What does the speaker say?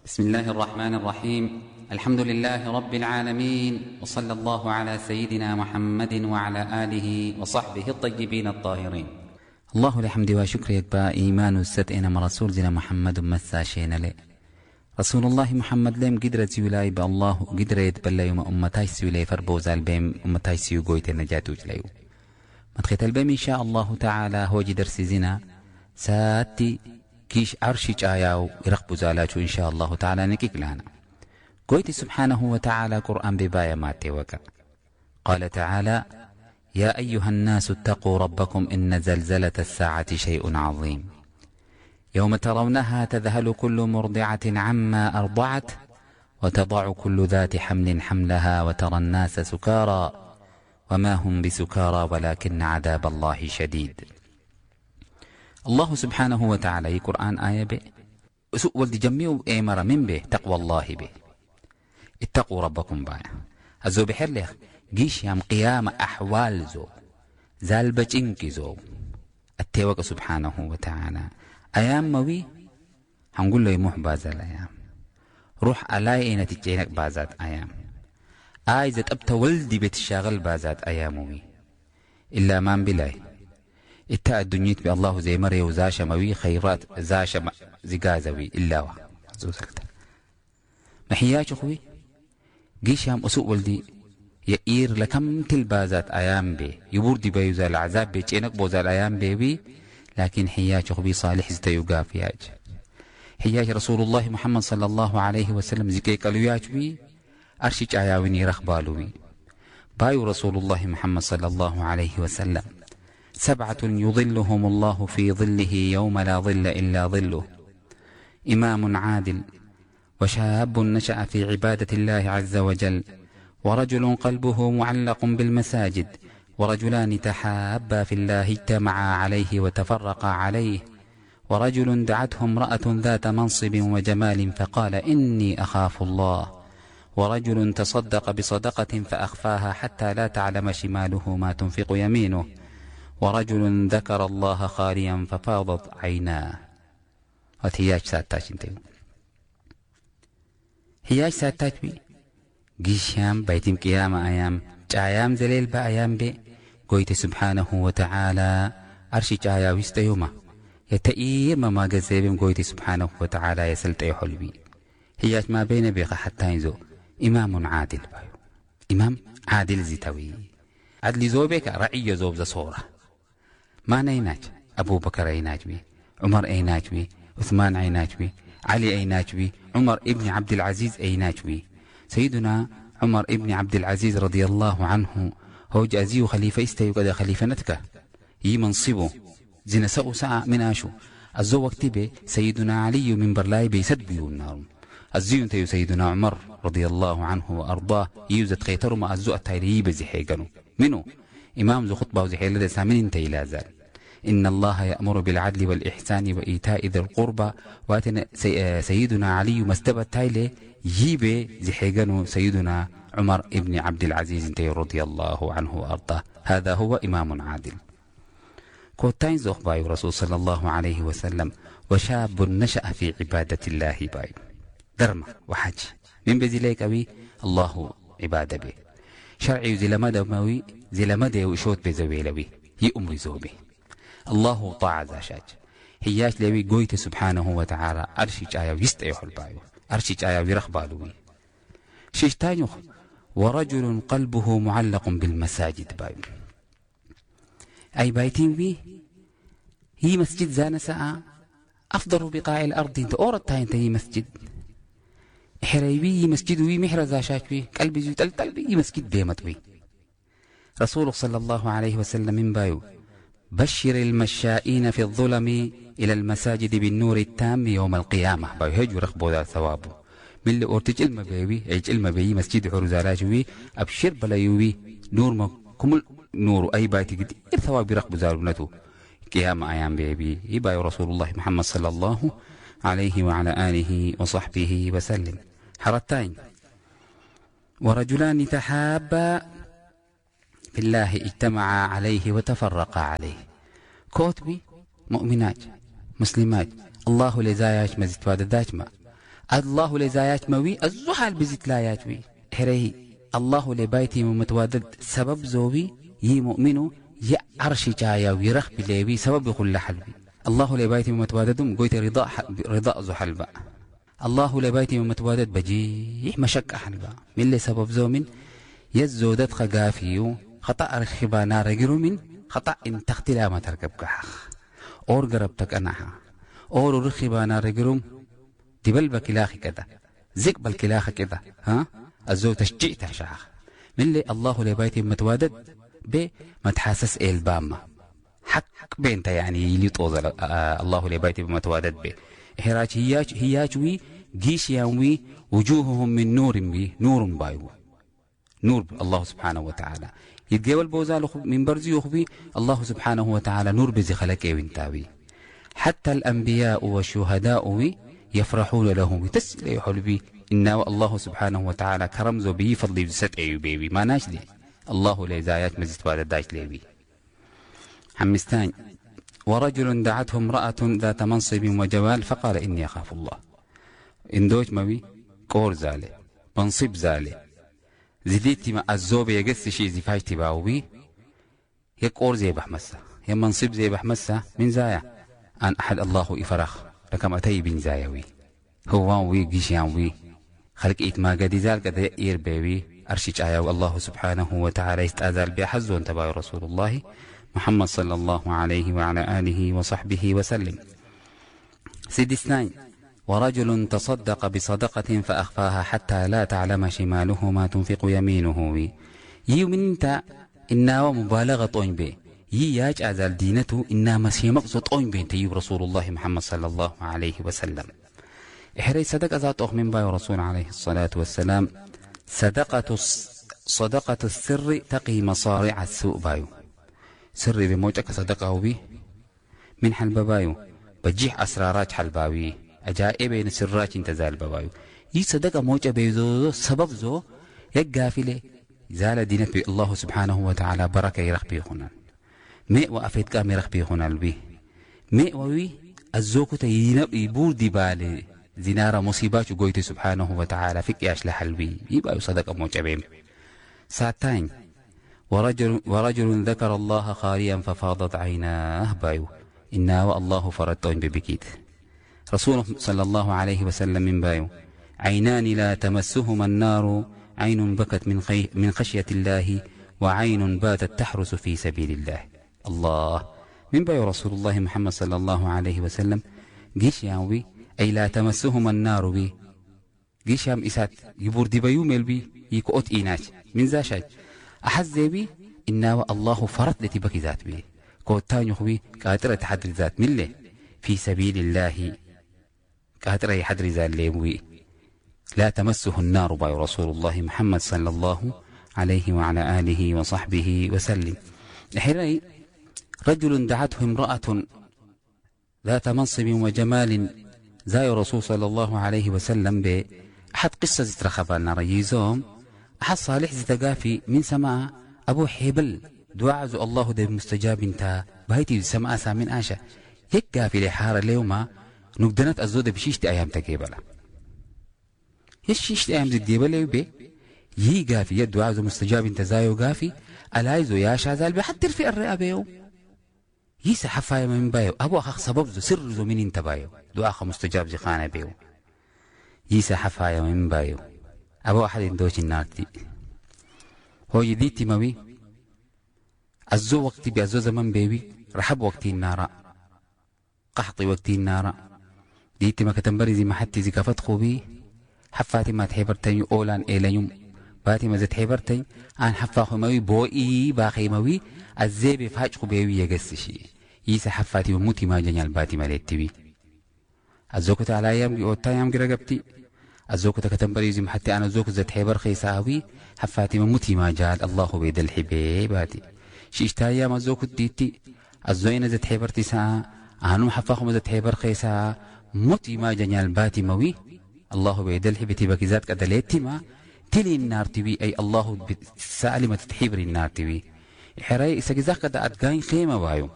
بسم الله الرحمن الرحيم. الحمد لله رب العالمين، وصلى الله على سيدنا محمد وعلى آله وصحبه الطيبين الطاهرين. الله الحمد وشكر يكبا إيمان الستئنا رسول زنا محمد مساشين لي رسول الله محمد لم قدرت سيولاي بالله قدرت بلا يوم أمتاي سيولاي فربوزال بهم أمتاي سيو قويت النجاتوج ليو مدخت البيم إن شاء الله تعالى هو درس زنا ساتي كيش عرشي آياو يرقب زالاتو إن شاء الله تعالى نكيك لنا قويت سبحانه وتعالى قرآن ببايا ماتي وكا قال تعالى يا أيها الناس اتقوا ربكم إن زلزلة الساعة شيء عظيم يوم ترونها تذهل كل مرضعة عما أرضعت وتضع كل ذات حمل حملها وترى الناس سكارى وما هم بسكارى ولكن عذاب الله شديد. الله سبحانه وتعالى قرآن آية به ولد جميع أمر من به تقوى الله به اتقوا ربكم بايا الزو بحر لك جيش يام قيام أحوال زو زالبج إنك زو التوك سبحانه وتعالى أيام موي هنقول له يموح بازا الأيام روح ألاي إنا تجينك بازات أيام آيزة أبتا ولدي بيت الشاغل بازات أياموي إلا من بلاي إتا الدنيا بي الله زي مري وزاشا موي خيرات زاشا زقازوي إلا وا زوزلت محياش أخوي جيش يام أسوء ولدي يئير لكم تلبازات أيام بي يبوردي بيوزا العذاب بي تينك بوزا الأيام بي لكن حياج أخوي صالح زتيوقا فياج حياج رسول الله محمد صلى الله عليه وسلم زكي قالوياج بي أرشيج آياويني رخبالوي بايو رسول الله محمد صلى الله عليه وسلم 7 يظلهم الله في ظله يوم لا ظل إلا ظله إمام عادل وشاب نشأ في عبادة الله عز وجل ورجل قلبه معلق بالمساجد ورجلان تحابا في الله اجتمعا عليه وتفرقا عليه ورجل دعته امرأة ذات منصب وجمال فقال إني أخاف الله ورجل تصدق بصدقة فأخفاها حتى لا تعلم شماله ما تنفق يمينه ورجل ذكر الله خاليا ففاضت عيناه. هياج ساتاش انتو هياج ساتاش بي جيشام بيتم قيامة أيام جايام زليل بأيام بي قويت سبحانه وتعالى أرشي جايا ويستيوما يتأيير ما قزيبهم قويت سبحانه وتعالى يسلت أي حلبي هياج ما بين بيخ حتى ينزو إمام عادل بايو إمام عادل زيتوي عدل زوبك رأي زوب صورة ما نيناج أبو بكر أيناج بي عمر أيناج بي عثمان أيناج بي علي أيناج بي عمر ابن عبد العزيز أيناج بي سيدنا عمر ابن عبد العزيز رضي الله عنه هو جازيه خليفة استيو قد خليفة نتك يمنصبه زين سأو ساعة من آشو الزو وقتبه سيدنا علي من برلاي بيسد بيو النار الزيون تيو سيدنا عمر رضي الله عنه وأرضاه يوزد خيتر ما الزو التايري بزحيقنو منو إمام ذو خطبة وزحي لدى سامن انتي لا زال إن الله يأمر بالعدل والإحسان وإيتاء ذي القربى واتنا سيدنا علي مستبى تايلي يبي زحيقنو سيدنا عمر ابن عبد العزيز انتي رضي الله عنه وأرضاه هذا هو إمام عادل. كوتين زوخ باي رسول صلى الله عليه وسلم وشاب نشأ في عبادة الله باي درمة وحج من بذلك أبي الله عبادة به شرعي زلمد موي زلمد وشوت بزوي لوي يأمر زوبي الله طاعة زاشاج هياش لوي قويت سبحانه وتعالى أرشيج آيا ويستيح البايو أرشيج آيا ويرخبالوي شيش تانيخ ورجل قلبه معلق بالمساجد بايو أي بايتين بي هي مسجد زان ساعة أفضل بقاع الأرض انت أورتها انت هي مسجد حريبي مسجد وي محرز زاشاج بي قلبي زي تلتل بي مسجد بيمت بي رسول صلى الله عليه وسلم من بايو بشر المشائين في الظلم إلى المساجد بالنور التام يوم القيامة بايو هجو رخبو ذا ثوابه من اللي أورتج علم بيوي ايج علم بي مسجد عرزالاجوي أبشر بلايوي نور ما كمل نور أي بايتي قد ثواب رخبو زاربنته قيامة أيام بيبي يبايو رسول الله محمد صلى الله عليه وعلى آله وصحبه وسلم. حرتين ورجلان تحابا في الله اجتمعا عليه وتفرقا عليه كوتبي مؤمنات مسلمات الله لزاياش مزيت وادداش ما الله لزايات موي الزحال بزيت لايات وي هري الله لبايتي متوادد سبب زوي يي مؤمنو يا عرشي جايا ويرخ بليوي سبب كل حلبي الله لبايتي متواددم قويت رضاء زحل بقى الله لبايتي متوادد بجيح مشك حلبا من اللي سبب زو من يزودت خقافيو خطأ رخبانا رجرو من خطأ ان تختلا ما تركب كحخ اور قربتك اناها اور رخبانا رجروم تبل بكلاخي كذا زق بالكلاخ كذا ها الزو تشجيع تشاخ من اللي الله لبايتي متوادد ب ما تحسس الباما حق بنت يعني يلي طوزل الله لبايتي متوادد ب هراج هياجوي جيش يومي وجوههم من نور بي نور بايو نور الله سبحانه وتعالى يتجاول بوزال من برزي يخبي الله سبحانه وتعالى نور بزي خلق وينتاوي حتى الأنبياء والشهداء يفرحون لهم تسل حلبي إن الله سبحانه وتعالى كرمزو بي فضل بزت أيوبي ما ناشدي الله لزايات مزيت والد داش ليبي حمستان ورجل دعته امرأة ذات منصب وجمال فقال إني أخاف الله إن دوج موي كور زالي منصب زالي زديتي ما الزوب يقص شي زفاج تباوي يا كور زي بحمسة يا منصب زي بحمسة من زايا أن أحد الله إفرخ لكم أتي بن زايوي هو وي جيشان وي خلق إتما قد زال قد يئير بيوي أرشيج آية الله سبحانه وتعالى يستأذل بحزون تباوي رسول الله محمد صلى الله عليه وعلى آله وصحبه وسلم. سيدي اثنين ورجل تصدق بصدقة فأخفاها حتى لا تعلم شماله ما تنفق يمينه يومنت إنا ومبالغة طوين بي ياج أزال دينته إنا مسيح مقصود طوين بين تيب رسول الله محمد صلى الله عليه وسلم إحري صدق أزات من باي رسول عليه الصلاة والسلام صدقة السر تقي مصارع السوء بايو سر بموجك صدقه بي من حلب بايو بجيح أسرارات حلباوي أجائب سرات تزال بوايو يي صدقة موجة بيزو سبب زو يقافله زال دينت بي الله سبحانه وتعالى بركة يرخ بيخنا مئ وأفيد كام يرخ بيخنا البي مئ ووي الزوكو تينب يبور دي بالي زنار مصيبات قويت سبحانه وتعالى فيك ياش لحلبي يبقى صدقة موجة بيم ساعتين ورجل ذكر الله خاليا ففاضت عيناه بايو إنا والله فرطون ببكيت رسول صلى الله عليه وسلم من بايو عينان لا تمسهما النار عين بكت من خشية الله وعين باتت تحرس في سبيل الله الله من بايو رسول الله محمد صلى الله عليه وسلم جيش ياوي أي لا تمسهما النار بي جيش يام إسات يبور دي بايو ميل بي يكوت إيناج من زاشاج أحزي بي إنا والله فرط لتي بكي ذات بي كوتان يخوي كاترة حدر ذات ملة في سبيل الله كاترة حدر ذات ليبوي لا تمسه النار باي رسول الله محمد صلى الله عليه وعلى آله وصحبه وسلم حري رجل دعته امرأة ذات منصب وجمال زاي رسول صلى الله عليه وسلم أحد قصة زترخبان ريزوم أحد صالح زتقافي من سماء أبو حيبل دعاء الله ده مستجاب انت بهيتي سماء سامن آشا يقافي لحارة اليوم نقدنت الزودة بشيشت أيام تقيبلا يشيشت أيام تقيبلا يبي يقافي يدعاء مستجاب انت زايو قافي ألايزو يا شازال بحتر في الرئة يوم يسا حفايا من بايو أبو أخ سبب زو سر زو من انت بايو دعاء مستجاب زي خانة بيو يسا حفايا من بايو أبو أحد اندوش النار دي هو يديتي موي أزو وقتي بأزو زمن بيبي رحب وقتي النار قحطي وقتي النار ديتي ما كتنبري زي ما حتي زي كفتخو بي حفاتي ما تحبرتين أولان إلى يوم باتي ما زي تحبرتين أن حفاخو موي بوئي باخي موي الزيبي فاجخو بيوي يقسشي يسا حفاتي وموتي ما جنيال باتي ما ليتي بي أزو كتا على أيام أوتا يام رقبتي أزوك تكتنبري زي محتي أنا زوك زت حبر خيساوي حفاتي ممتي ما جال الله بيد الحبيباتي شيشتايا ما زوك ديتي الزوين زت حبر تسا أنو حفاهم زت حبر خيسا متي ما جنيال باتي موي الله بيد الحبيبتي بكيزات كدليتي ما تلي النار تبي أي الله سالمة تحبر النار تبي حراي سجزاك كدا أتقاين خيمة بايو